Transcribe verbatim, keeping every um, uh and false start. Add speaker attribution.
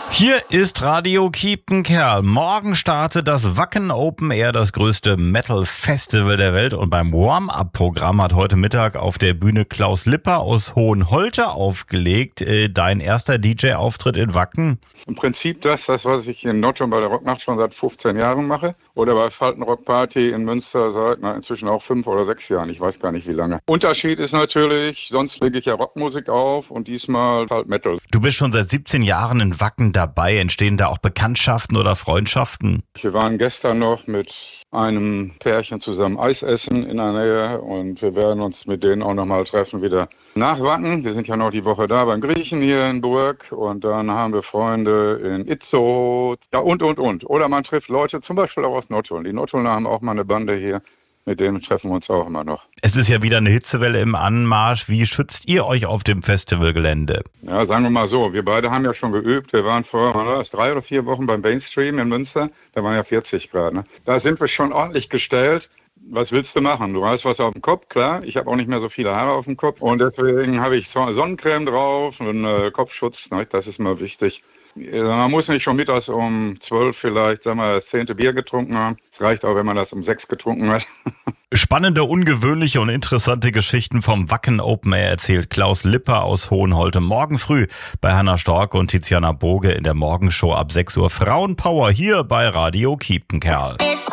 Speaker 1: Hier ist Radio Kiepenkerl. Morgen startet das Wacken Open Air, das größte Metal-Festival der Welt. Und beim Warm-Up-Programm hat heute Mittag auf der Bühne Klaus Lipper aus Hohenholte aufgelegt. Dein erster D J-Auftritt in Wacken?
Speaker 2: Im Prinzip das, das, was ich in Nottum bei der Rocknacht schon seit fünfzehn Jahren mache. Oder bei Falten Rock Party in Münster seit na, inzwischen auch fünf oder sechs Jahren. Ich weiß gar nicht wie lange. Unterschied ist natürlich, sonst lege ich ja Rockmusik auf und diesmal halt Metal.
Speaker 1: Du bist schon seit siebzehn Jahren in Wacken dabei. Entstehen da auch Bekanntschaften oder Freundschaften?
Speaker 2: Wir waren gestern noch mit einem Pärchen zusammen Eis essen in der Nähe und wir werden uns mit denen auch nochmal treffen wieder nach Wacken. Wir sind ja noch die Woche da beim Griechen hier in Burg und dann haben wir Freunde in Itzehoe, ja und und und. Oder man trifft Leute zum Beispiel auch aus Nottuln. Die Nottulner haben auch mal eine Bande hier. Mit denen treffen wir uns auch immer noch.
Speaker 1: Es ist ja wieder eine Hitzewelle im Anmarsch. Wie schützt ihr euch auf dem Festivalgelände?
Speaker 2: Ja, sagen wir mal so, wir beide haben ja schon geübt. Wir waren vor was, drei oder vier Wochen beim Mainstream in Münster. Da waren ja vierzig Grad. Ne? Da sind wir schon ordentlich gestellt. Was willst du machen? Du hast was auf dem Kopf, klar. Ich habe auch nicht mehr so viele Haare auf dem Kopf. Und deswegen habe ich Sonnencreme drauf und äh, Kopfschutz. Ne? Das ist mal wichtig. Man muss nicht schon mittags um zwölf vielleicht, sagen wir, das zehnte Bier getrunken haben. Es reicht auch, wenn man das um sechs getrunken hat.
Speaker 1: Spannende, ungewöhnliche und interessante Geschichten vom Wacken Open Air erzählt Klaus Lipper aus Hohenholte morgen früh bei Hanna Stork und Tiziana Boge in der Morgenshow ab sechs Uhr. Frauenpower hier bei Radio Kiepenkerl.